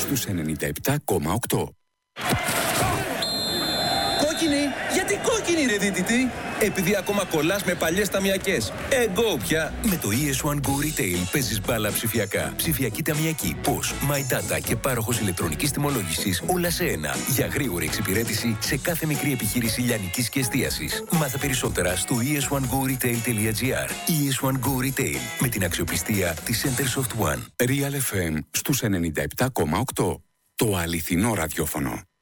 στους 97,8. Κόκκινη! Γιατί κόκκινη ρε δίδυτη? Επειδή ακόμα κολλάς με παλιές ταμιακές. Εγώ πια. Με το ES1 Go Retail παίζεις μπάλα ψηφιακά. Ψηφιακή ταμιακή, POS, My Data και πάροχος ηλεκτρονικής τιμολόγησης, όλα σε ένα. Για γρήγορη εξυπηρέτηση σε κάθε μικρή επιχείρηση λιανικής και εστίασης. Μάθε περισσότερα στο es1goretail.gr. ES1 Go Retail, με την αξιοπιστία της Centersoft One. Real FM στους 97,8. Το αληθινό ραδιόφωνο.